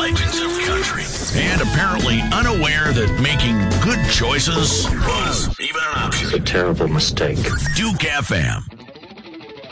legends of country. And apparently unaware that making good choices was even an option. A terrible mistake. Duke FM.